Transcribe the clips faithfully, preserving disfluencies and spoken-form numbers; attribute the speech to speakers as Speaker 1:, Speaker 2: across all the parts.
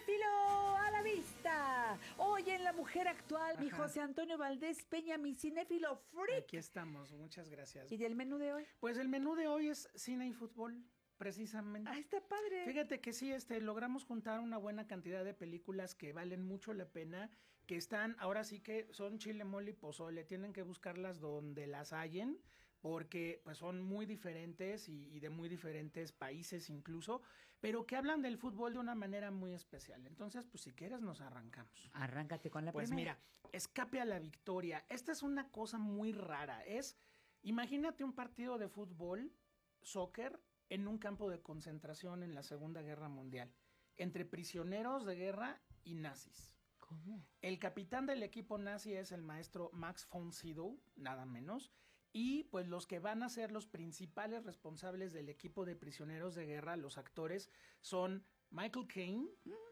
Speaker 1: Cinéfilo a la vista. Hoy en La Mujer Actual, mi
Speaker 2: Ajá.
Speaker 1: José Antonio Valdés Peña, mi cinéfilo freak.
Speaker 2: Aquí estamos, muchas gracias.
Speaker 1: ¿Y del menú de hoy?
Speaker 2: Pues el menú de hoy es cine y fútbol, precisamente.
Speaker 1: Ah, está padre.
Speaker 2: Fíjate que sí, este, logramos juntar una buena cantidad de películas que valen mucho la pena, que están, ahora sí que son chile, mole y pozole, tienen que buscarlas donde las hallen, porque pues son muy diferentes y, y de muy diferentes países incluso, pero que hablan del fútbol de una manera muy especial. Entonces, pues si quieres nos arrancamos.
Speaker 1: Arráncate con la
Speaker 2: Pues
Speaker 1: primera.
Speaker 2: mira, Escape a la Victoria. Esta es una cosa muy rara. Es, imagínate un partido de fútbol, soccer, en un campo de concentración en la Segunda Guerra Mundial, entre prisioneros de guerra y nazis.
Speaker 1: ¿Cómo?
Speaker 2: El capitán del equipo nazi es el maestro Max von Sydow, nada menos, y pues los que van a ser los principales responsables del equipo de prisioneros de guerra, los actores, son Michael Caine,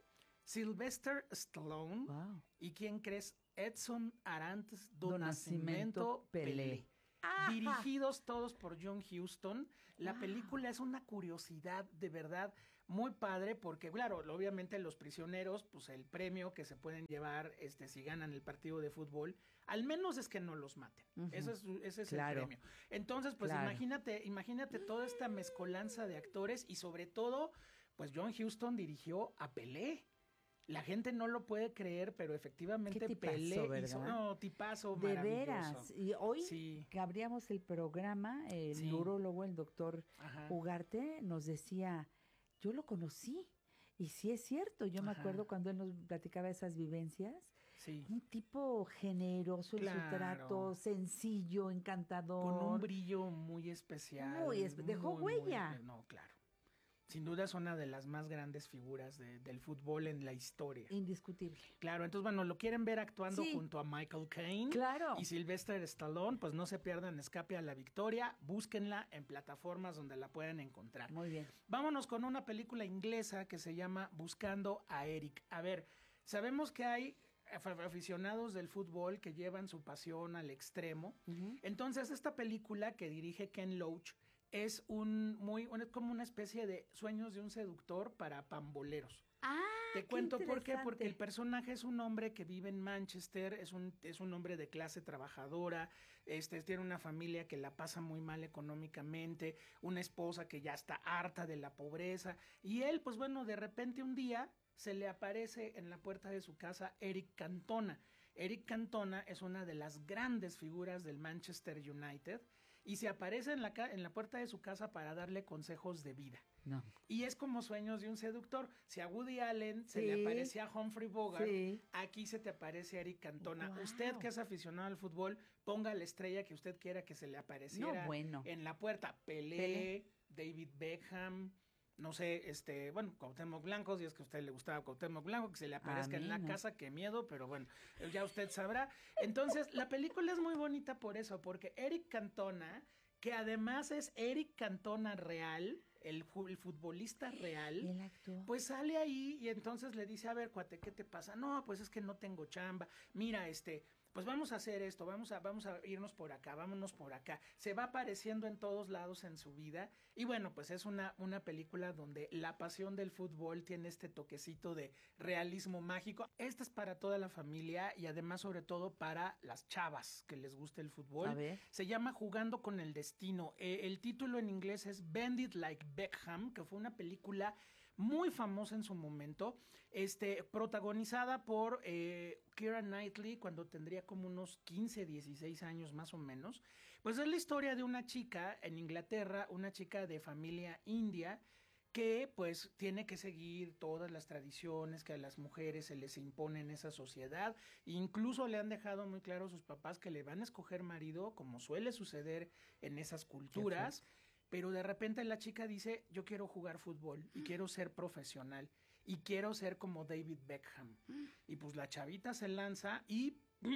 Speaker 2: Sylvester Stallone,
Speaker 1: Wow.
Speaker 2: y ¿quién crees? Edson Arantes do,
Speaker 1: Do
Speaker 2: Nascimento
Speaker 1: Nascimento
Speaker 2: Pelé.
Speaker 1: Pelé. ¡Ajá!
Speaker 2: Dirigidos todos por John Huston. La película es una curiosidad de verdad muy padre porque, claro, obviamente los prisioneros, pues el premio que se pueden llevar este, si ganan el partido de fútbol, al menos es que no los maten.
Speaker 1: Ujú.
Speaker 2: Ese es, ese es
Speaker 1: Claro.
Speaker 2: el premio. Entonces, pues
Speaker 1: Claro.
Speaker 2: imagínate, imagínate toda esta mezcolanza de actores y sobre todo, pues John Huston dirigió a Pelé. La gente no lo puede creer, pero efectivamente
Speaker 1: Qué tipazo,
Speaker 2: Pelé
Speaker 1: ¿verdad?
Speaker 2: hizo, no, tipazo
Speaker 1: De
Speaker 2: maravilloso.
Speaker 1: veras. Y hoy
Speaker 2: Sí.
Speaker 1: que abríamos el programa, el
Speaker 2: Sí.
Speaker 1: urólogo, el doctor
Speaker 2: Ajá.
Speaker 1: Ugarte, nos decía, yo lo conocí. Y sí es cierto, yo me
Speaker 2: Ajá.
Speaker 1: acuerdo cuando él nos platicaba esas vivencias.
Speaker 2: Sí.
Speaker 1: Un tipo generoso en su
Speaker 2: Claro.
Speaker 1: trato, sencillo, encantador.
Speaker 2: Con un brillo muy especial.
Speaker 1: Muy espe- dejó
Speaker 2: muy, muy
Speaker 1: huella.
Speaker 2: espe- no, claro. Sin duda es una de las más grandes figuras de- del fútbol en la historia.
Speaker 1: Indiscutible.
Speaker 2: Claro, entonces bueno, lo quieren ver actuando
Speaker 1: Sí.
Speaker 2: junto a Michael Caine
Speaker 1: Claro.
Speaker 2: y Sylvester Stallone, pues no se pierdan Escape a la Victoria, búsquenla en plataformas donde la puedan encontrar.
Speaker 1: Muy bien.
Speaker 2: Vámonos con una película inglesa que se llama Buscando a Eric. A ver, sabemos que hay af- aficionados del fútbol que llevan su pasión al extremo.
Speaker 1: Ujú.
Speaker 2: Entonces, esta película que dirige Ken Loach es un muy un- como una especie de Sueños de un seductor para pamboleros.
Speaker 1: Ah,
Speaker 2: Te cuento por qué,
Speaker 1: interesante.
Speaker 2: porque el personaje es un hombre que vive en Manchester, es un, es un hombre de clase trabajadora, este, tiene una familia que la pasa muy mal económicamente, una esposa que ya está harta de la pobreza, y él, pues bueno, de repente un día se le aparece en la puerta de su casa Eric Cantona. Eric Cantona es una de las grandes figuras del Manchester United, y se aparece en la, ca- en la puerta de su casa para darle consejos de vida.
Speaker 1: No.
Speaker 2: Y es como Sueños de un seductor. Si a Woody Allen se
Speaker 1: Sí.
Speaker 2: le aparecía a Humphrey Bogart,
Speaker 1: Sí.
Speaker 2: aquí se te aparece Eric Cantona.
Speaker 1: Wow.
Speaker 2: Usted que es aficionado al fútbol, ponga la estrella que usted quiera que se le apareciera
Speaker 1: No, bueno.
Speaker 2: en la puerta. Pelé,
Speaker 1: Pelé.
Speaker 2: David Beckham, no sé, este, bueno, Cuauhtémoc Blanco, si es que a usted le gustaba Cuauhtémoc Blanco, que se le aparezca
Speaker 1: A mí
Speaker 2: en la
Speaker 1: no.
Speaker 2: casa, qué miedo, pero bueno, ya usted sabrá. Entonces, la película es muy bonita por eso, porque Eric Cantona, que además es Eric Cantona real, el, fu- el futbolista real,
Speaker 1: Él actuó.
Speaker 2: pues sale ahí y entonces le dice, a ver, cuate, ¿qué te pasa? No, pues es que no tengo chamba. Mira, este, pues vamos a hacer esto, vamos a, vamos a irnos por acá, vámonos por acá. Se va apareciendo en todos lados en su vida. Y bueno, pues es una, una película donde la pasión del fútbol tiene este toquecito de realismo mágico. Esta es para toda la familia y además sobre todo para las chavas que les guste el fútbol.
Speaker 1: A ver.
Speaker 2: Se llama Jugando con el Destino. Eh, el título en inglés es Bend It Like Beckham, que fue una película muy famosa en su momento, este, protagonizada por eh, Keira Knightley cuando tendría como unos quince, dieciséis años más o menos. Pues es la historia de una chica en Inglaterra, una chica de familia india, que pues tiene que seguir todas las tradiciones que a las mujeres se les impone en esa sociedad. Incluso le han dejado muy claro a sus papás que le van a escoger marido, como suele suceder en esas culturas. Pero de repente la chica dice, yo quiero jugar fútbol y quiero ser profesional y quiero ser como David Beckham. Y pues la chavita se lanza y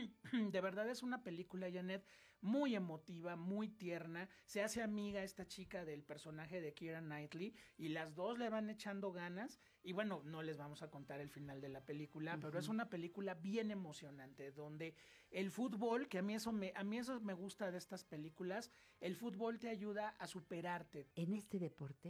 Speaker 2: de verdad es una película, Janet, muy emotiva, muy tierna. Se hace amiga esta chica del personaje de Keira Knightley y las dos le van echando ganas. Y bueno, no les vamos a contar el final de la película, uh-huh. pero es una película bien emocionante donde el fútbol, que a mí eso me, a mí eso me gusta de estas películas, el fútbol te ayuda a superarte.
Speaker 1: En este deporte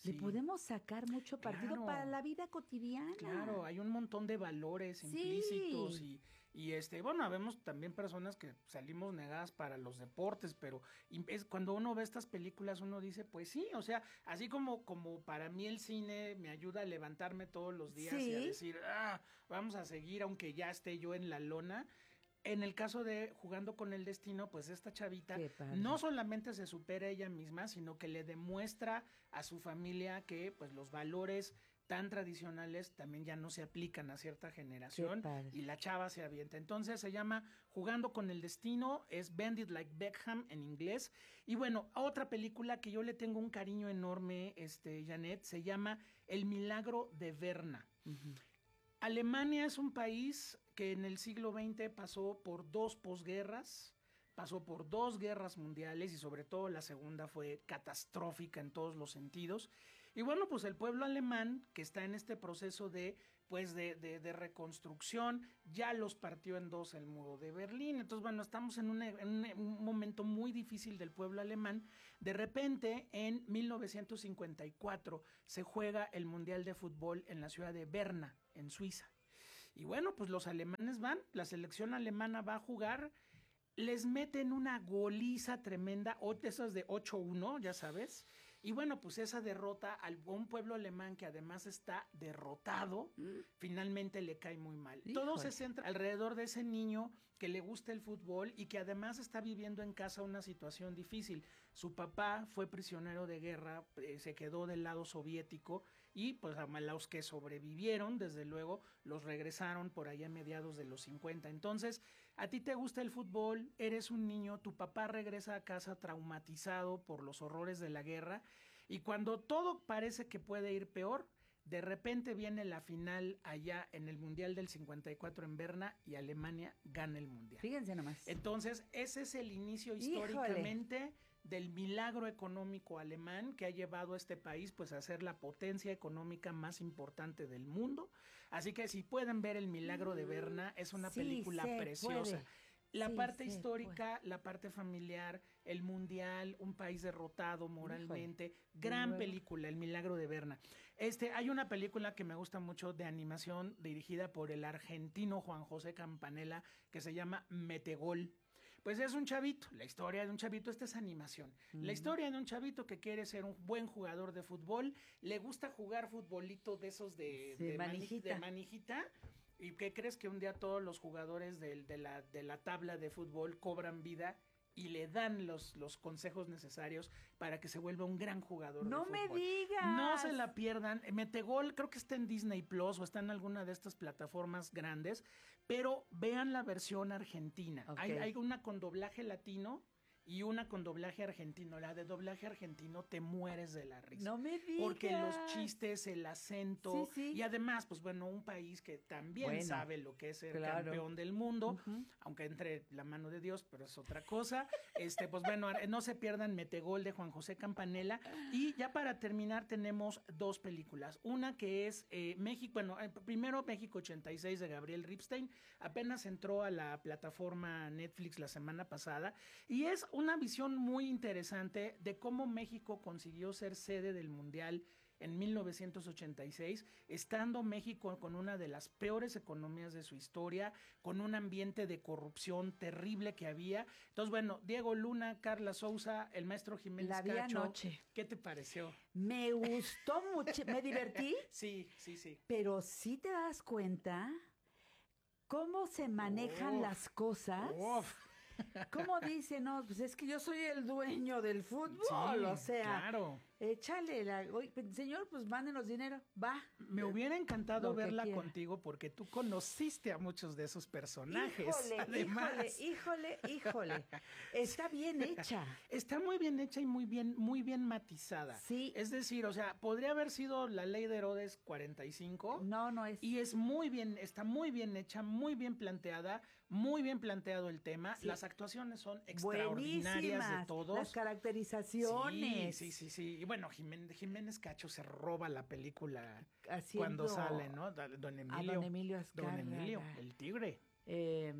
Speaker 1: Le
Speaker 2: Sí.
Speaker 1: podemos sacar mucho partido
Speaker 2: Claro.
Speaker 1: para la vida cotidiana.
Speaker 2: Claro, hay un montón de valores
Speaker 1: Sí.
Speaker 2: implícitos y, y este, bueno, vemos también personas que salimos negadas para los deportes, pero im- es, cuando uno ve estas películas uno dice, pues sí, o sea, así como, como para mí el cine me ayuda a levantarme todos los días y a
Speaker 1: Sí.
Speaker 2: decir, ah, vamos a seguir aunque ya esté yo en la lona. En el caso de Jugando con el Destino, pues esta chavita
Speaker 1: Qué padre.
Speaker 2: no solamente se supera ella misma, sino que le demuestra a su familia que pues los valores tan tradicionales también ya no se aplican a cierta generación
Speaker 1: padre.
Speaker 2: y la chava se avienta. Entonces se llama Jugando con el Destino, es Bend It Like Beckham en inglés. Y bueno, otra película que yo le tengo un cariño enorme, este, Janet, se llama El Milagro de Berna.
Speaker 1: Ujú.
Speaker 2: Alemania es un país que en el siglo veinte pasó por dos posguerras, pasó por dos guerras mundiales y sobre todo la segunda fue catastrófica en todos los sentidos. Y bueno, pues el pueblo alemán que está en este proceso de pues de, de, de reconstrucción, ya los partió en dos el muro de Berlín. Entonces, bueno, estamos en un, en un momento muy difícil del pueblo alemán. De repente, en mil novecientos cincuenta y cuatro se juega el Mundial de Fútbol en la ciudad de Berna, en Suiza. Y bueno, pues los alemanes van, la selección alemana va a jugar, les meten una goliza tremenda, esas de ocho uno, ya sabes. Y bueno, pues esa derrota a un pueblo alemán que además está derrotado, mm. finalmente le cae muy mal. Híjole. Todo se centra alrededor de ese niño que le gusta el fútbol y que además está viviendo en casa una situación difícil. Su papá fue prisionero de guerra, eh, se quedó del lado soviético y pues a los que sobrevivieron, desde luego, los regresaron por allá a mediados de los cincuenta. Entonces, a ti te gusta el fútbol, eres un niño, tu papá regresa a casa traumatizado por los horrores de la guerra y cuando todo parece que puede ir peor, de repente viene la final allá en el Mundial del cincuenta y cuatro en Berna y Alemania gana el Mundial.
Speaker 1: Fíjense nomás.
Speaker 2: Entonces, ese es el inicio históricamente Híjole. del milagro económico alemán que ha llevado a este país pues a ser la potencia económica más importante del mundo. Así que si pueden ver El Milagro de Berna, es una sí, película preciosa. Puede. La sí, parte histórica, puede. la parte familiar, el mundial, un país derrotado moralmente, Híjole. gran película, El Milagro de Berna. Este, hay una película que me gusta mucho de animación dirigida por el argentino Juan José Campanella que se llama Metegol. Pues es un chavito, la historia de un chavito, esta es animación. Mm. La historia de un chavito que quiere ser un buen jugador de fútbol, le gusta jugar futbolito de esos de,
Speaker 1: sí,
Speaker 2: de,
Speaker 1: manijita.
Speaker 2: de manijita. ¿Y qué crees? Que un día todos los jugadores de, de, la, de la tabla de fútbol cobran vida y le dan los, los consejos necesarios para que se vuelva un gran jugador
Speaker 1: ¡No
Speaker 2: de fútbol.
Speaker 1: me digas!
Speaker 2: No se la pierdan. Metegol creo que está en Disney Plus o está en alguna de estas plataformas grandes, pero vean la versión argentina. Okay. Hay, hay una con doblaje latino y una con doblaje argentino. La de doblaje argentino te mueres de la risa.
Speaker 1: No me digas.
Speaker 2: Porque los chistes, el acento
Speaker 1: sí, sí.
Speaker 2: y además, pues bueno, un país que también bueno, sabe lo que es ser
Speaker 1: claro.
Speaker 2: campeón del mundo,
Speaker 1: uh-huh.
Speaker 2: aunque entre la mano de Dios, pero es otra cosa. este, pues bueno, no se pierdan Metegol de Juan José Campanella. Y ya para terminar tenemos dos películas. Una que es eh, México, bueno, eh, primero México ochenta y seis de Gabriel Ripstein. Apenas entró a la plataforma Netflix la semana pasada y es una visión muy interesante de cómo México consiguió ser sede del Mundial en mil novecientos ochenta y seis, estando México con una de las peores economías de su historia, con un ambiente de corrupción terrible que había. Entonces, bueno, Diego Luna, Carla Souza, el maestro Jiménez
Speaker 1: La vi
Speaker 2: Cacho,
Speaker 1: anoche.
Speaker 2: ¿Qué te pareció?
Speaker 1: Me gustó mucho, me divertí.
Speaker 2: Sí, sí, sí.
Speaker 1: Pero sí te das cuenta cómo se manejan
Speaker 2: Uf,
Speaker 1: las cosas.
Speaker 2: Uf.
Speaker 1: ¿Cómo dice? No, pues es que yo soy el dueño del fútbol,
Speaker 2: sí,
Speaker 1: o sea,
Speaker 2: claro.
Speaker 1: Échale la, oye, señor, pues mándenos dinero, va.
Speaker 2: Me hubiera encantado verla
Speaker 1: quiera.
Speaker 2: contigo porque tú conociste a muchos de esos personajes.
Speaker 1: Híjole,
Speaker 2: además.
Speaker 1: híjole, híjole, híjole. Está bien hecha.
Speaker 2: Está muy bien hecha y muy bien, muy bien matizada.
Speaker 1: Sí.
Speaker 2: Es decir, o sea, podría haber sido La Ley de Herodes cuarenta y cinco.
Speaker 1: No, no es.
Speaker 2: Y es muy bien, está muy bien hecha, muy bien planteada, muy bien planteado el tema. Sí. Las actuaciones son extraordinarias
Speaker 1: Buenísimas.
Speaker 2: De todos.
Speaker 1: Las caracterizaciones.
Speaker 2: Sí, sí, sí, sí. Y bueno, Jiménez, Jiménez Cacho se roba la película
Speaker 1: Haciendo
Speaker 2: cuando sale, ¿no? Don Emilio.
Speaker 1: A Don Emilio Azcárraga.
Speaker 2: Don Emilio, el tigre.
Speaker 1: Eh,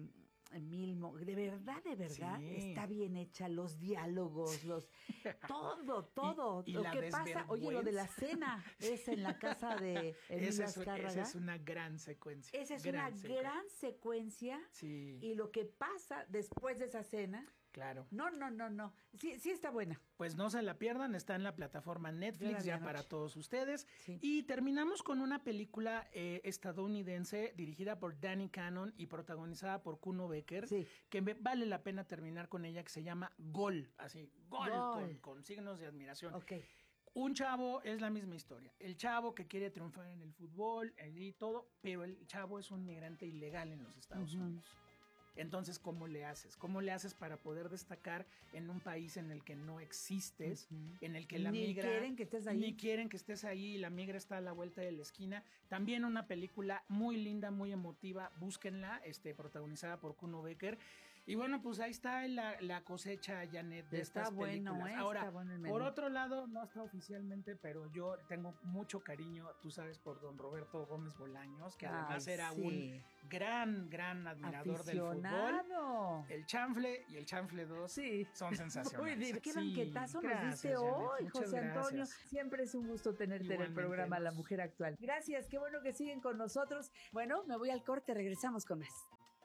Speaker 1: mil, mo- de verdad, de verdad,
Speaker 2: Sí.
Speaker 1: está bien hecha, los diálogos, los todo, todo.
Speaker 2: y
Speaker 1: lo
Speaker 2: la
Speaker 1: que pasa, oye, lo de la
Speaker 2: desvergüenza.
Speaker 1: cena es en la casa de Emilio
Speaker 2: Esa es, esa
Speaker 1: Azcárraga.
Speaker 2: es una gran secuencia.
Speaker 1: Esa es
Speaker 2: gran
Speaker 1: una
Speaker 2: secuencia.
Speaker 1: gran secuencia.
Speaker 2: Sí,
Speaker 1: Y lo que pasa después de esa cena,
Speaker 2: claro.
Speaker 1: no, no, no, no. Sí, sí está buena.
Speaker 2: Pues no se la pierdan, está en la plataforma
Speaker 1: Yo
Speaker 2: Netflix
Speaker 1: la vi
Speaker 2: ya
Speaker 1: anoche.
Speaker 2: para todos ustedes.
Speaker 1: Sí.
Speaker 2: Y terminamos con una película eh, estadounidense dirigida por Danny Cannon y protagonizada por Kuno Becker,
Speaker 1: Sí.
Speaker 2: que me vale la pena terminar con ella, que se llama Gol, así, Gol,
Speaker 1: Gol.
Speaker 2: Con, con signos de admiración.
Speaker 1: Ok.
Speaker 2: Un chavo es la misma historia. El chavo que quiere triunfar en el fútbol eh, y todo, pero el chavo es un migrante ilegal en los Estados
Speaker 1: Ujú.
Speaker 2: Unidos. Entonces, ¿cómo le haces? ¿Cómo le haces para poder destacar en un país en el que no existes,
Speaker 1: Ujú.
Speaker 2: en el que la
Speaker 1: Ni
Speaker 2: migra...
Speaker 1: quieren que estés ahí.
Speaker 2: Ni quieren que estés ahí, la migra está a la vuelta de la esquina. También una película muy linda, muy emotiva, búsquenla, este, protagonizada por Kuno Becker. Y bueno, pues ahí está la, la cosecha, Janet, de
Speaker 1: Está
Speaker 2: estas
Speaker 1: bueno,
Speaker 2: películas.
Speaker 1: ¿eh?
Speaker 2: Ahora,
Speaker 1: Está bueno el menú.
Speaker 2: por otro lado, no está oficialmente, pero yo tengo mucho cariño, tú sabes, por don Roberto Gómez Bolaños, que además
Speaker 1: Ay,
Speaker 2: era
Speaker 1: sí.
Speaker 2: un gran, gran admirador del fútbol.
Speaker 1: Aficionado.
Speaker 2: El Chanfle y el Chanfle dos
Speaker 1: Sí.
Speaker 2: son sensacionales.
Speaker 1: Muy bien. Qué
Speaker 2: Sí,
Speaker 1: banquetazo nos
Speaker 2: gracias,
Speaker 1: diste
Speaker 2: Janet,
Speaker 1: hoy,
Speaker 2: muchas
Speaker 1: José Antonio.
Speaker 2: gracias.
Speaker 1: Siempre es un gusto tenerte en el
Speaker 2: Igualmente,
Speaker 1: programa La
Speaker 2: Luz.
Speaker 1: Mujer Actual. Gracias, qué bueno que siguen con nosotros. Bueno, me voy al corte, regresamos con más.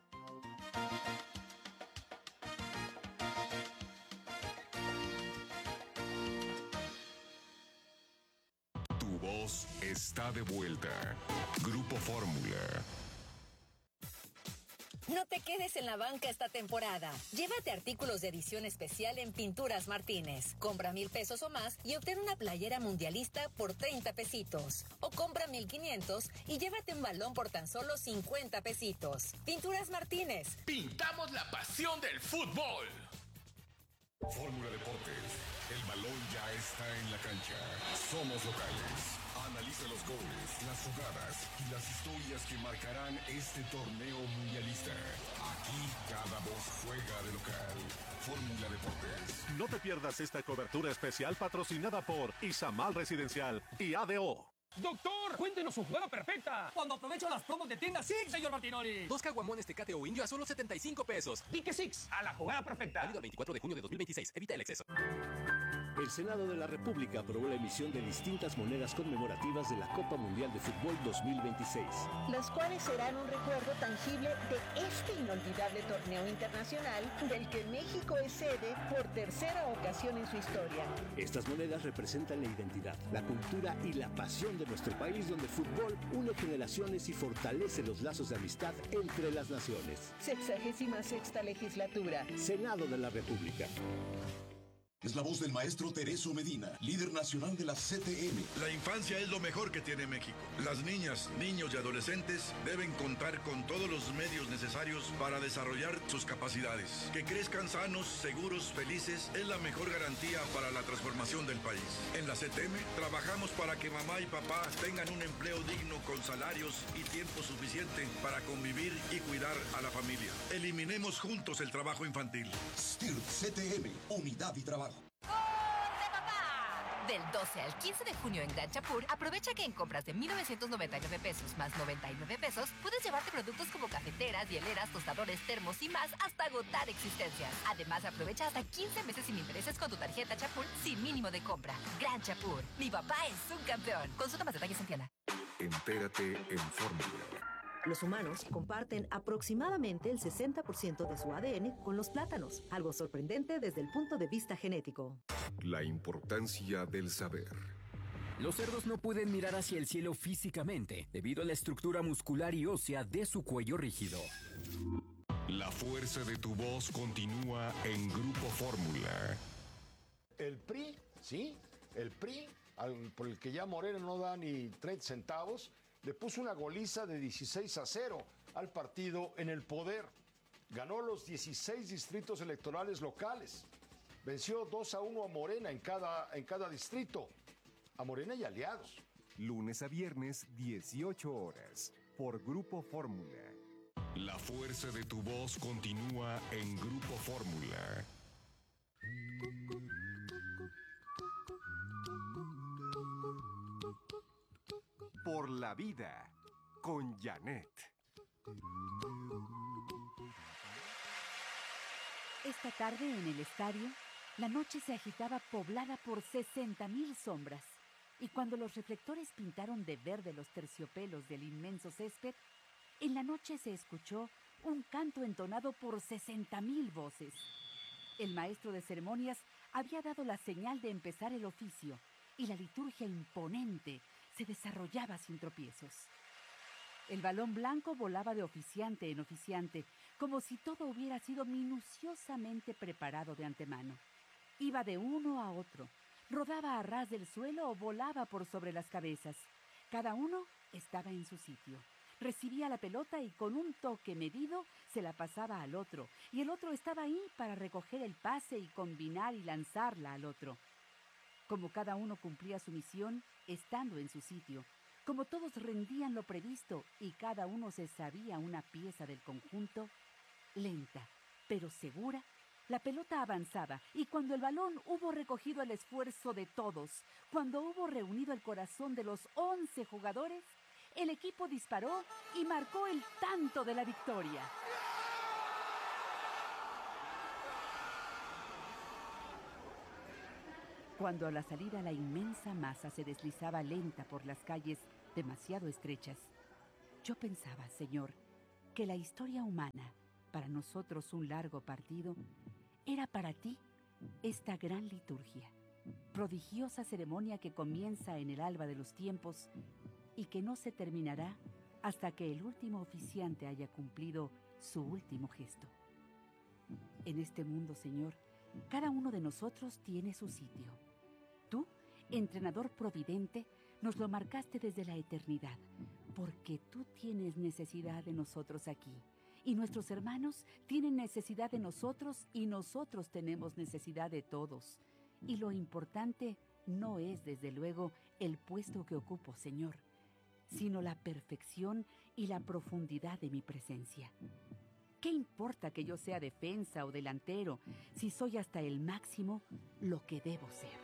Speaker 3: Tu voz está de vuelta. Grupo Fórmula.
Speaker 4: No te quedes en la banca esta temporada. Llévate artículos de edición especial en Pinturas Martínez. Compra mil pesos o más y obtén una playera mundialista por treinta pesitos. O compra mil quinientos y llévate un balón por tan solo cincuenta pesitos. Pinturas Martínez.
Speaker 5: Pintamos la pasión del fútbol.
Speaker 3: Fórmula Deportes. El balón ya está en la cancha. Somos locales. Analiza los goles, las jugadas y las historias que marcarán este torneo mundialista. Aquí cada voz juega de local. Fórmula Deportes.
Speaker 6: No te pierdas esta cobertura especial patrocinada por Izamal Residencial y A D O.
Speaker 7: Doctor, cuéntenos su jugada perfecta. Cuando aprovecho las promos de tienda Six, señor Martinoli.
Speaker 5: Dos caguamones Tecate o Indio a solo setenta y cinco pesos.
Speaker 7: Di que Six, a la jugada perfecta.
Speaker 5: Válido el veinticuatro de junio de dos mil veintiséis. Evita el exceso.
Speaker 8: El Senado de la República aprobó la emisión de distintas monedas conmemorativas de la Copa Mundial de Fútbol dos mil veintiséis.
Speaker 9: Las cuales serán un recuerdo tangible de este inolvidable torneo internacional del que México es sede por tercera ocasión en su historia.
Speaker 8: Estas monedas representan la identidad, la cultura y la pasión de nuestro país, donde el fútbol une generaciones y fortalece los lazos de amistad entre las naciones.
Speaker 9: Sexagésima sexta legislatura.
Speaker 8: Senado de la República.
Speaker 10: Es la voz del maestro Tereso Medina, líder nacional de la C T M.
Speaker 11: La infancia es lo mejor que tiene México. Las niñas, niños y adolescentes deben contar con todos los medios necesarios para desarrollar sus capacidades. Que crezcan sanos, seguros, felices es la mejor garantía para la transformación del país. En la C T M trabajamos para que mamá y papá tengan un empleo digno con salarios y tiempo suficiente para convivir y cuidar a la familia. Eliminemos juntos el trabajo infantil.
Speaker 10: S T I R C T M, unidad y trabajo.
Speaker 4: Del doce al quince de junio en Gran Chapur, aprovecha que en compras de mil novecientos noventa y nueve pesos más noventa y nueve pesos, puedes llevarte productos como cafeteras, hieleras, tostadores, termos y más hasta agotar existencias. Además, aprovecha hasta quince meses sin intereses con tu tarjeta Chapur sin mínimo de compra. Gran Chapur, mi papá es un campeón. Consulta más detalles en tienda.
Speaker 3: Entérate en Fórmula.
Speaker 12: Los humanos comparten aproximadamente el sesenta por ciento de su A D N con los plátanos, algo sorprendente desde el punto de vista genético.
Speaker 3: La importancia del saber.
Speaker 13: Los cerdos no pueden mirar hacia el cielo físicamente debido a la estructura muscular y ósea de su cuello rígido.
Speaker 3: La fuerza de tu voz continúa en Grupo Fórmula.
Speaker 14: El P R I, sí, el P R I, al, por el que ya Morena no da ni treinta centavos, le puso una goliza de dieciséis a cero al partido en el poder. Ganó los dieciséis distritos electorales locales. Venció dos a uno a Morena en cada, en cada distrito. A Morena y aliados.
Speaker 15: Lunes a viernes, dieciocho horas, por Grupo Fórmula.
Speaker 3: La fuerza de tu voz continúa en Grupo Fórmula.
Speaker 15: Por la vida, con Janet.
Speaker 1: Esta tarde en el estadio, la noche se agitaba poblada por sesenta mil sombras. Y cuando los reflectores pintaron de verde los terciopelos del inmenso césped, en la noche se escuchó un canto entonado por sesenta mil voces. El maestro de ceremonias había dado la señal de empezar el oficio y la liturgia imponente se desarrollaba sin tropiezos. El balón blanco volaba de oficiante en oficiante, como si todo hubiera sido minuciosamente preparado de antemano. Iba de uno a otro, rodaba a ras del suelo o volaba por sobre las cabezas. Cada uno estaba en su sitio. Recibía la pelota y con un toque medido se la pasaba al otro, y el otro estaba ahí para recoger el pase y combinar y lanzarla al otro. Como cada uno cumplía su misión, estando en su sitio, como todos rendían lo previsto y cada uno se sabía una pieza del conjunto, lenta, pero segura, la pelota avanzaba, y cuando el balón hubo recogido el esfuerzo de todos, cuando hubo reunido el corazón de los once jugadores, el equipo disparó y marcó el tanto de la victoria. Cuando a la salida la inmensa masa se deslizaba lenta por las calles demasiado estrechas, yo pensaba, Señor, que la historia humana, para nosotros un largo partido, era para ti esta gran liturgia, prodigiosa ceremonia que comienza en el alba de los tiempos y que no se terminará hasta que el último oficiante haya cumplido su último gesto. En este mundo, Señor, cada uno de nosotros tiene su sitio. Tú, entrenador providente, nos lo marcaste desde la eternidad, porque tú tienes necesidad de nosotros aquí, y nuestros hermanos tienen necesidad de nosotros, y nosotros tenemos necesidad de todos. Y lo importante no es, desde luego, el puesto que ocupo, Señor, sino la perfección y la profundidad de mi presencia. ¿Qué importa que yo sea defensa o delantero si soy hasta el máximo lo que debo ser?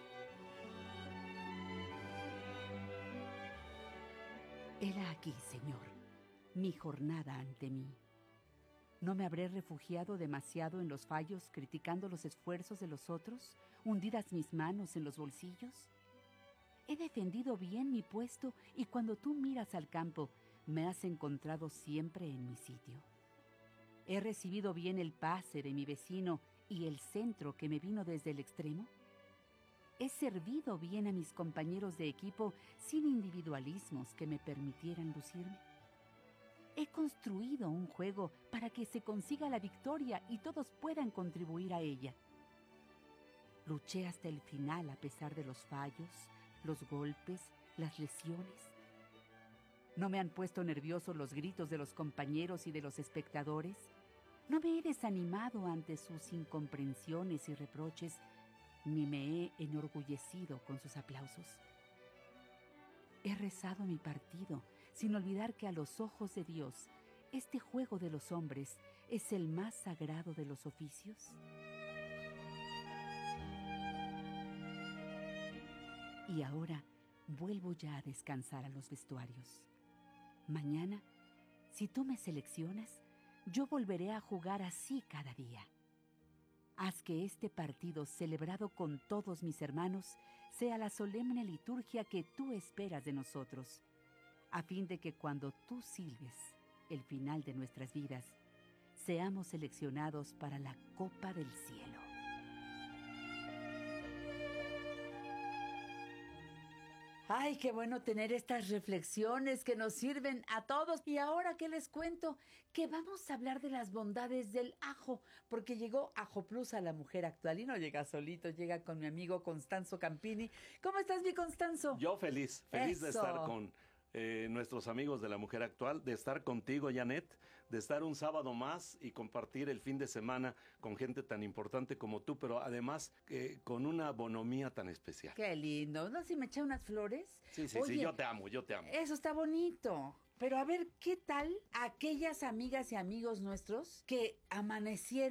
Speaker 1: Hela aquí, Señor, mi jornada ante mí. ¿No me habré refugiado demasiado en los fallos, criticando los esfuerzos de los otros, hundidas mis manos en los bolsillos? He defendido bien mi puesto y cuando tú miras al campo, me has encontrado siempre en mi sitio. He recibido bien el pase de mi vecino y el centro que me vino desde el extremo. He servido bien a mis compañeros de equipo sin individualismos que me permitieran lucirme. He construido un juego para que se consiga la victoria y todos puedan contribuir a ella. Luché hasta el final a pesar de los fallos, los golpes, las lesiones. ¿No me han puesto nerviosos los gritos de los compañeros y de los espectadores? ¿No me he desanimado ante sus incomprensiones y reproches, ni me he enorgullecido con sus aplausos? He rezado mi partido, sin olvidar que a los ojos de Dios, este juego de los hombres es el más sagrado de los oficios. Y ahora vuelvo ya a descansar a los vestuarios. Mañana, si tú me seleccionas, yo volveré a jugar así cada día. Haz que este partido, celebrado con todos mis hermanos, sea la solemne liturgia que tú esperas de nosotros, a fin de que cuando tú silbes el final de nuestras vidas, seamos seleccionados para la copa del cielo. Ay, qué bueno tener estas reflexiones que nos sirven a todos. Y ahora, ¿qué les cuento? Que vamos a hablar de las bondades del ajo, porque llegó Ajo Plus a la mujer actual y no llega solito, llega con mi amigo Constanzo Campini. ¿Cómo estás, mi Constanzo?
Speaker 16: Yo feliz, feliz
Speaker 1: Eso.
Speaker 16: de estar con eh, nuestros amigos de la mujer actual, de estar contigo, Janet, de estar un sábado más y compartir el fin de semana con gente tan importante como tú, pero además eh, con una bonomía tan especial.
Speaker 1: Qué lindo. ¿No? Si me echa unas flores.
Speaker 16: Sí, sí,
Speaker 1: Oye,
Speaker 16: sí, yo te amo, yo te amo.
Speaker 1: Eso está bonito. Pero a ver, ¿qué tal aquellas amigas y amigos nuestros que amanecieron,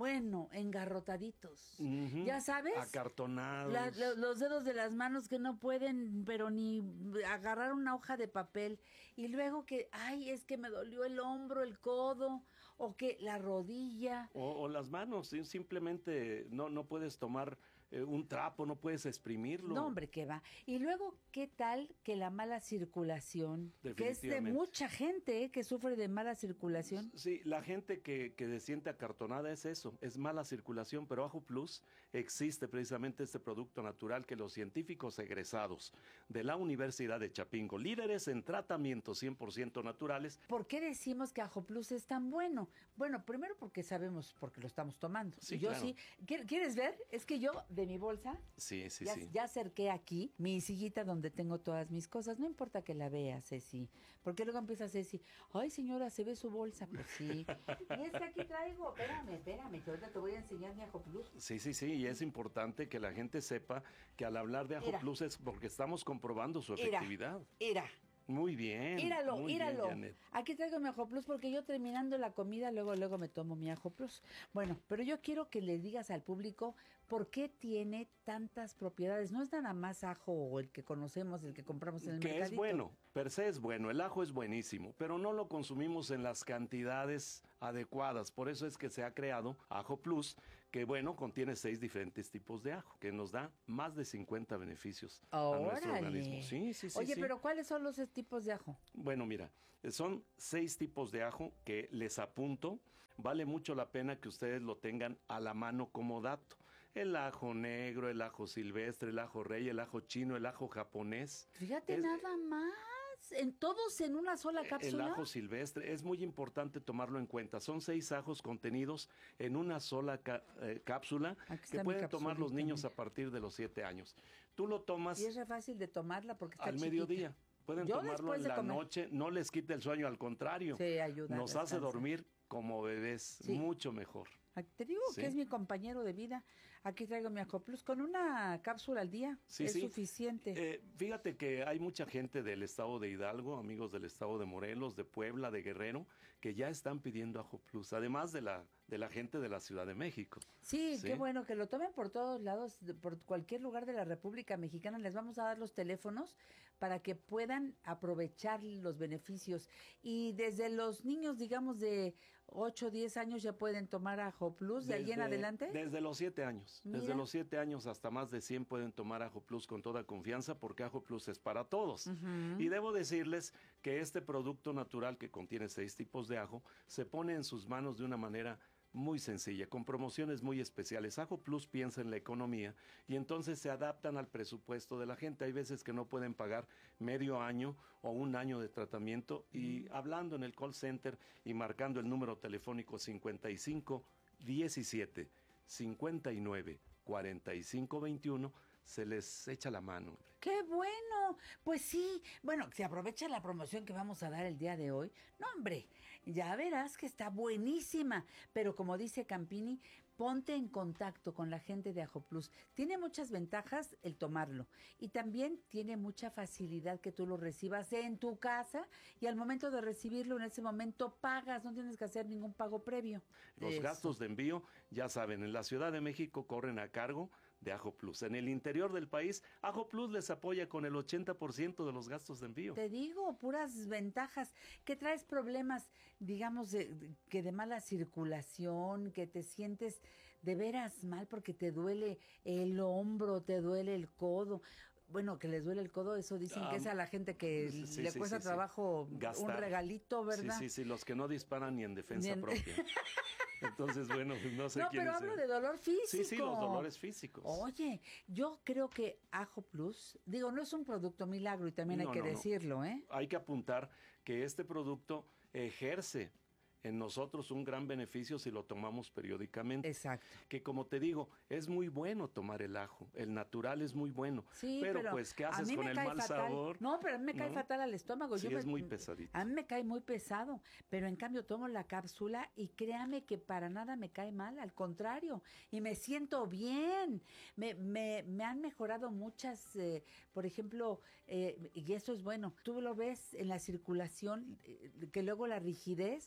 Speaker 17: bueno, engarrotaditos.
Speaker 16: Ujú.
Speaker 17: ¿Ya sabes?
Speaker 16: Acartonados.
Speaker 17: La- lo- los dedos de las manos que no pueden, pero ni agarrar una hoja de papel. Y luego que, ay, es que me dolió el hombro, el codo, o que la rodilla.
Speaker 16: O, o las manos, sí, simplemente no, no puedes tomar eh, un trapo, no puedes exprimirlo.
Speaker 17: No, hombre, ¿qué va? Y luego, ¿qué tal que la mala circulación? Que es de
Speaker 16: Definitivamente.
Speaker 17: mucha gente, ¿eh? Que sufre de mala circulación.
Speaker 16: Sí, la gente que, que se siente acartonada es eso, es mala circulación, pero Ajo Plus existe precisamente este producto natural que los científicos egresados de la Universidad de Chapingo, líderes en tratamientos cien por ciento naturales.
Speaker 17: ¿Por qué decimos que Ajo Plus es tan bueno? Bueno, primero porque sabemos, porque lo estamos tomando.
Speaker 16: Sí,
Speaker 17: Y yo
Speaker 16: claro.
Speaker 17: sí. ¿Qui- ¿Quieres ver? Es que yo, de mi bolsa,
Speaker 16: Sí, sí,
Speaker 17: ya,
Speaker 16: sí.
Speaker 17: ya acerqué aquí mi sillita donde tengo todas mis cosas. No importa que la veas, Ceci. Porque luego empieza Ceci, ay, señora, ¿se ve su bolsa? Pues sí. Y es que aquí traigo, espérame, espérame, que ahorita te voy a enseñar mi Ajo Plus.
Speaker 16: Sí, sí, sí, y es importante que la gente sepa que al hablar de Ajo
Speaker 17: Mira.
Speaker 16: Plus es porque estamos comprobando su
Speaker 17: Mira.
Speaker 16: efectividad.
Speaker 17: Era.
Speaker 16: Muy bien.
Speaker 17: Íralo,
Speaker 16: muy bien,
Speaker 17: íralo.
Speaker 16: Janet.
Speaker 17: Aquí traigo mi Ajo Plus porque yo terminando la comida, luego, luego me tomo mi Ajo Plus. Bueno, pero yo quiero que le digas al público por qué tiene tantas propiedades. No es nada más ajo o el que conocemos, el que compramos en el
Speaker 16: Que
Speaker 17: mercadito.
Speaker 16: es bueno, per se es bueno, el ajo es buenísimo, pero no lo consumimos en las cantidades adecuadas. Por eso es que se ha creado Ajo Plus, que bueno, contiene seis diferentes tipos de ajo, que nos da más de cincuenta beneficios a nuestro
Speaker 17: ¡Órale!
Speaker 16: organismo. Sí, sí, sí.
Speaker 17: Oye,
Speaker 16: sí.
Speaker 17: pero ¿cuáles son los tipos de ajo?
Speaker 16: Bueno, mira, son seis tipos de ajo que les apunto. Vale mucho la pena que ustedes lo tengan a la mano como dato. El ajo negro, el ajo silvestre, el ajo rey, el ajo chino, el ajo japonés.
Speaker 17: Fíjate
Speaker 16: Es-
Speaker 17: nada más. ¿En todos en una sola
Speaker 16: El
Speaker 17: cápsula?
Speaker 16: ajo silvestre es muy importante tomarlo en cuenta. Son seis ajos contenidos en una sola ca- eh, cápsula
Speaker 17: Aquí está
Speaker 16: que
Speaker 17: mi
Speaker 16: pueden tomar los
Speaker 17: capsulita,
Speaker 16: niños
Speaker 17: mira.
Speaker 16: a partir de los siete años. Tú lo tomas
Speaker 17: Y es re fácil de tomarla porque está
Speaker 16: al
Speaker 17: chiquita.
Speaker 16: mediodía. Pueden
Speaker 17: Yo
Speaker 16: tomarlo
Speaker 17: después
Speaker 16: en
Speaker 17: de
Speaker 16: la
Speaker 17: comer.
Speaker 16: noche, no les quita el sueño, al contrario.
Speaker 17: Sí, ayuda a
Speaker 16: Nos hace
Speaker 17: descansar.
Speaker 16: dormir como bebés,
Speaker 17: Sí.
Speaker 16: mucho mejor.
Speaker 17: Aquí te digo
Speaker 16: Sí.
Speaker 17: que es mi compañero de vida. Aquí traigo mi Ajo Plus. Con una cápsula al día
Speaker 16: Sí,
Speaker 17: es
Speaker 16: sí.
Speaker 17: suficiente.
Speaker 16: Eh, fíjate que hay mucha gente del estado de Hidalgo, amigos del estado de Morelos, de Puebla, de Guerrero, que ya están pidiendo Ajo Plus, además de la, de la gente de la Ciudad de México.
Speaker 17: Sí,
Speaker 16: Sí.
Speaker 17: qué bueno que lo tomen por todos lados, de- por cualquier lugar de la República Mexicana. Les vamos a dar los teléfonos para que puedan aprovechar los beneficios. Y desde los niños, digamos, de ocho o diez años ya pueden tomar Ajo Plus, de ahí en
Speaker 16: Desde-
Speaker 17: adelante.
Speaker 16: Desde los siete años. Desde
Speaker 17: Mira.
Speaker 16: los siete años hasta más de cien pueden tomar Ajo Plus con toda confianza porque Ajo Plus es para todos.
Speaker 17: Ujú.
Speaker 16: Y debo decirles que este producto natural que contiene seis tipos de ajo se pone en sus manos de una manera muy sencilla, con promociones muy especiales. Ajo Plus piensa en la economía y entonces se adaptan al presupuesto de la gente. Hay veces que no pueden pagar medio año o un año de tratamiento y hablando en el call center y marcando el número telefónico cincuenta y cinco diecisiete cincuenta y nueve cuarenta y cinco veintiuno se les echa la mano.
Speaker 17: ¡Qué bueno! Pues sí, bueno, se aprovecha la promoción que vamos a dar el día de hoy. No, hombre, ya verás que está buenísima. Pero como dice Campini, ponte en contacto con la gente de Ajo Plus. Tiene muchas ventajas el tomarlo. Y también tiene mucha facilidad que tú lo recibas en tu casa. Y al momento de recibirlo, en ese momento pagas. No tienes que hacer ningún pago previo.
Speaker 16: Los
Speaker 17: Eso.
Speaker 16: gastos de envío, ya saben, en la Ciudad de México corren a cargo de Ajo Plus. En el interior del país, Ajo Plus les apoya con el ochenta por ciento de los gastos de envío.
Speaker 17: Te digo, puras ventajas. Que traes problemas, digamos, de, de- que de mala circulación, que te sientes de veras mal porque te duele el hombro, te duele el codo. Bueno, que les duele el codo, eso dicen que es a la gente que
Speaker 16: Sí, sí,
Speaker 17: le
Speaker 16: sí,
Speaker 17: cuesta
Speaker 16: sí, sí.
Speaker 17: trabajo un
Speaker 16: Gastar.
Speaker 17: regalito, ¿verdad?
Speaker 16: Sí, sí, sí, los que no disparan ni en defensa
Speaker 17: Ni en-
Speaker 16: propia. Entonces, bueno, pues no sé
Speaker 17: No,
Speaker 16: quiénes
Speaker 17: pero hablo
Speaker 16: sean.
Speaker 17: de dolor físico.
Speaker 16: Sí, sí, los dolores físicos.
Speaker 17: Oye, yo creo que Ajo Plus, digo, no es un producto milagro y también
Speaker 16: No,
Speaker 17: hay que
Speaker 16: no, no.
Speaker 17: decirlo, ¿eh?
Speaker 16: Hay que apuntar que este producto ejerce en nosotros un gran beneficio si lo tomamos periódicamente.
Speaker 17: Exacto.
Speaker 16: Que como te digo, es muy bueno tomar el ajo. El natural es muy bueno.
Speaker 17: Sí,
Speaker 16: pero,
Speaker 17: pero
Speaker 16: pues, ¿qué
Speaker 17: a
Speaker 16: haces
Speaker 17: mí
Speaker 16: con
Speaker 17: me
Speaker 16: el
Speaker 17: cae
Speaker 16: mal
Speaker 17: fatal.
Speaker 16: sabor?
Speaker 17: No, pero a mí me cae
Speaker 16: ¿No?
Speaker 17: fatal al estómago.
Speaker 16: Sí,
Speaker 17: Yo
Speaker 16: es
Speaker 17: me-
Speaker 16: muy pesadito.
Speaker 17: A mí me cae muy pesado, pero en cambio tomo la cápsula y créame que para nada me cae mal, al contrario, y me siento bien. Me, me, me han mejorado muchas, eh, por ejemplo, eh, y eso es bueno, tú lo ves en la circulación, eh, que luego la rigidez es por
Speaker 16: Sí,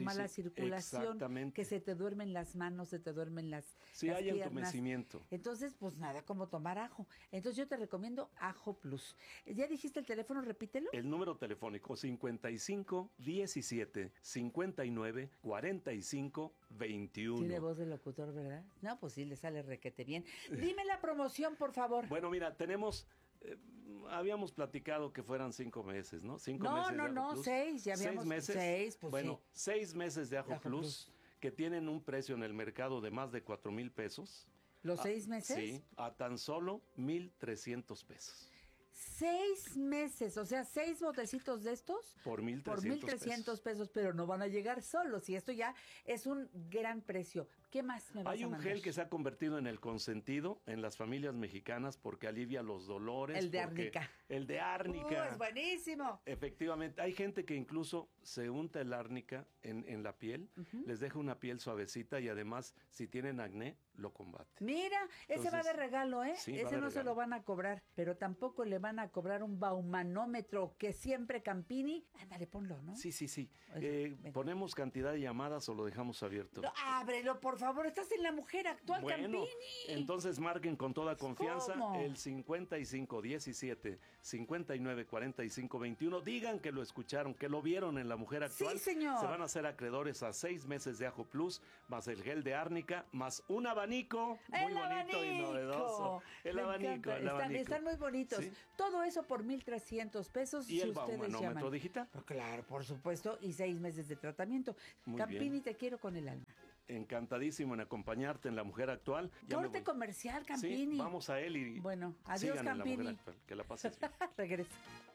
Speaker 17: mala circulación,
Speaker 16: exactamente.
Speaker 17: que se te duermen las manos, se te duermen las,
Speaker 16: sí,
Speaker 17: las
Speaker 16: hay
Speaker 17: piernas.
Speaker 16: entumecimiento.
Speaker 17: Entonces, pues nada como tomar ajo. Entonces yo te recomiendo Ajo Plus. ¿Ya dijiste el teléfono? Repítelo.
Speaker 16: El número telefónico cincuenta y cinco diecisiete cincuenta y nueve cuarenta y cinco veintiuno.
Speaker 17: Tiene voz de locutor, ¿verdad? No, pues sí, le sale requete bien. Dime la promoción, por favor.
Speaker 16: Bueno, mira, tenemos... Eh, habíamos platicado que fueran cinco meses, ¿no? Cinco
Speaker 17: no,
Speaker 16: meses
Speaker 17: no,
Speaker 16: de Ajo
Speaker 17: no,
Speaker 16: Plus.
Speaker 17: seis. Ya habíamos...
Speaker 16: ¿Seis meses?
Speaker 17: Seis, pues
Speaker 16: bueno,
Speaker 17: sí.
Speaker 16: seis meses de Ajo,
Speaker 17: Ajo
Speaker 16: Plus,
Speaker 17: Plus,
Speaker 16: que tienen un precio en el mercado de más de cuatro mil pesos.
Speaker 17: ¿Los
Speaker 16: a,
Speaker 17: seis meses?
Speaker 16: Sí, a tan solo mil trescientos pesos.
Speaker 17: Seis meses, o sea, seis botecitos de estos
Speaker 16: por mil
Speaker 17: por mil trescientos pesos, pero no van a llegar solos y esto ya es un gran precio. ¿Qué más me vas
Speaker 16: Hay
Speaker 17: a
Speaker 16: un
Speaker 17: mandar?
Speaker 16: gel que se ha convertido en el consentido en las familias mexicanas porque alivia los dolores.
Speaker 17: El de
Speaker 16: porque-
Speaker 17: árnica.
Speaker 16: El de árnica.
Speaker 17: ¡Uh, es buenísimo!
Speaker 16: Efectivamente, hay gente que incluso se unta el árnica en, en la piel,
Speaker 17: Ujú.
Speaker 16: les deja una piel suavecita y además, si tienen acné, lo combate.
Speaker 17: Mira, ese va de
Speaker 16: Entonces,
Speaker 17: regalo, ¿eh?
Speaker 16: sí, va
Speaker 17: ese
Speaker 16: de
Speaker 17: no se
Speaker 16: regalo.
Speaker 17: lo van a cobrar, pero tampoco le van a cobrar un baumanómetro que siempre Campini. Ándale, ponlo, ¿no?
Speaker 16: Sí, sí, sí.
Speaker 17: Oye,
Speaker 16: Eh,
Speaker 17: venga.
Speaker 16: ¿Ponemos cantidad de llamadas o lo dejamos abierto?
Speaker 17: No, ábrelo, por favor, estás en La Mujer Actual,
Speaker 16: Bueno,
Speaker 17: Campini.
Speaker 16: entonces marquen con toda confianza
Speaker 17: ¿Cómo?
Speaker 16: el cincuenta y cinco diecisiete cincuenta y nueve cuarenta y cinco veintiuno. Digan que lo escucharon, que lo vieron en La Mujer Actual.
Speaker 17: Sí, señor.
Speaker 16: Se van a hacer acreedores a seis meses de Ajo Plus, más el gel de árnica, más un abanico muy
Speaker 17: El
Speaker 16: bonito y
Speaker 17: abanico.
Speaker 16: novedoso. El
Speaker 17: Me
Speaker 16: abanico,
Speaker 17: encanta.
Speaker 16: el
Speaker 17: están,
Speaker 16: abanico.
Speaker 17: están muy bonitos.
Speaker 16: Sí.
Speaker 17: Todo eso por mil trescientos pesos.
Speaker 16: ¿Y
Speaker 17: si
Speaker 16: el
Speaker 17: ustedes
Speaker 16: baumanómetro
Speaker 17: llaman.
Speaker 16: digital?
Speaker 17: Pues claro, por supuesto, y seis meses de tratamiento.
Speaker 16: Muy
Speaker 17: Campini,
Speaker 16: bien.
Speaker 17: te quiero con el alma.
Speaker 16: Encantadísimo en acompañarte en La Mujer Actual. Ya me
Speaker 17: Corte
Speaker 16: voy.
Speaker 17: comercial, Campini.
Speaker 16: Sí, vamos a él y
Speaker 17: Bueno, adiós,
Speaker 16: sigan en La Mujer
Speaker 17: Campini.
Speaker 16: Actual. Que la pases bien.
Speaker 17: Regresa.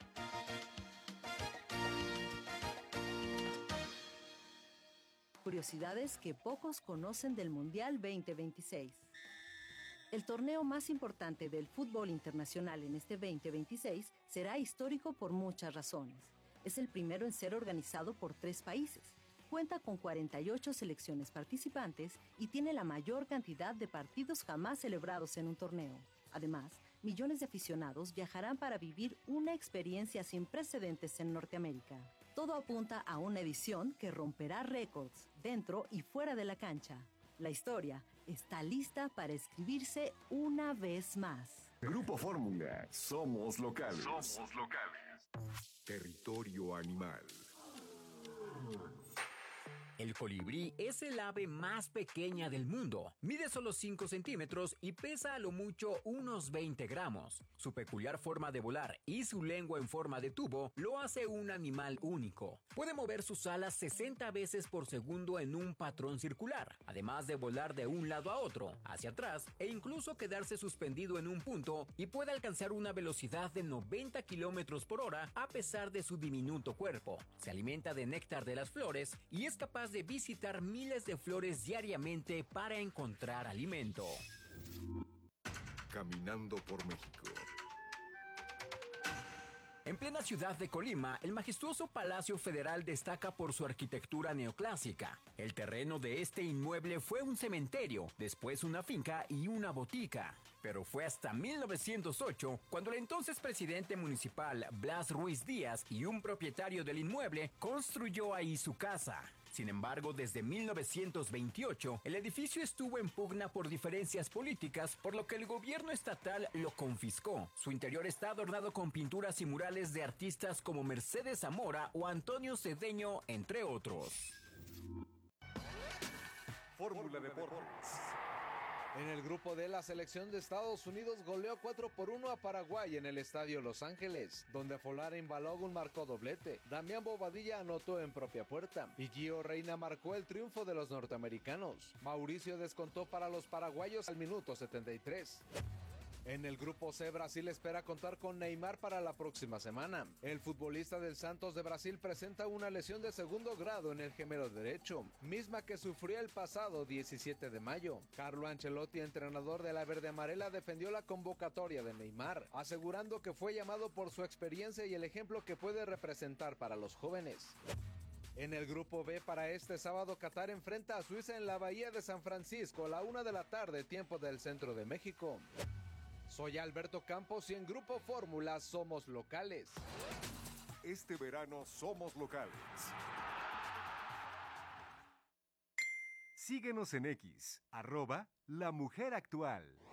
Speaker 18: Curiosidades que pocos conocen del Mundial veinte veintiséis. El torneo más importante del fútbol internacional en este veinte veintiséis será histórico por muchas razones. Es el primero en ser organizado por tres países. Cuenta con cuarenta y ocho selecciones participantes y tiene la mayor cantidad de partidos jamás celebrados en un torneo. Además, millones de aficionados viajarán para vivir una experiencia sin precedentes en Norteamérica. Todo apunta a una edición que romperá récords dentro y fuera de la cancha. La historia está lista para escribirse una vez más.
Speaker 15: Grupo Fórmula, somos locales.
Speaker 3: Somos locales.
Speaker 15: Territorio animal.
Speaker 13: El colibrí es el ave más pequeña del mundo. Mide solo cinco centímetros y pesa a lo mucho unos veinte gramos. Su peculiar forma de volar y su lengua en forma de tubo lo hace un animal único. Puede mover sus alas sesenta veces por segundo en un patrón circular, además de volar de un lado a otro, hacia atrás e incluso quedarse suspendido en un punto, y puede alcanzar una velocidad de noventa kilómetros por hora a pesar de su diminuto cuerpo. Se alimenta de néctar de las flores y es capaz de visitar miles de flores diariamente para encontrar alimento.
Speaker 15: Caminando por México.
Speaker 13: En plena ciudad de Colima, el majestuoso Palacio Federal destaca por su arquitectura neoclásica. El terreno de este inmueble fue un cementerio, después una finca y una botica. Pero fue hasta mil novecientos ocho cuando el entonces presidente municipal Blas Ruiz Díaz y un propietario del inmueble construyó ahí su casa. Sin embargo, desde mil novecientos veintiocho, el edificio estuvo en pugna por diferencias políticas, por lo que el gobierno estatal lo confiscó. Su interior está adornado con pinturas y murales de artistas como Mercedes Zamora o Antonio Cedeño, entre otros.
Speaker 15: Fórmula Deportes.
Speaker 19: En el grupo D, la selección de Estados Unidos goleó cuatro por uno a Paraguay en el Estadio Los Ángeles, donde Folarin Balogun marcó doblete, Damián Bobadilla anotó en propia puerta y Gio Reyna marcó el triunfo de los norteamericanos. Mauricio descontó para los paraguayos al minuto setenta y tres. En el grupo C, Brasil espera contar con Neymar para la próxima semana. El futbolista del Santos de Brasil presenta una lesión de segundo grado en el gemelo derecho, misma que sufrió el pasado diecisiete de mayo. Carlo Ancelotti, entrenador de la verde amarela, defendió la convocatoria de Neymar, asegurando que fue llamado por su experiencia y el ejemplo que puede representar para los jóvenes. En el grupo B, para este sábado, Qatar enfrenta a Suiza en la Bahía de San Francisco a la una de la tarde, tiempo del centro de México. Soy Alberto Campos y en Grupo Fórmula somos locales.
Speaker 15: Este verano somos locales. Síguenos en X, arroba La Mujer Actual.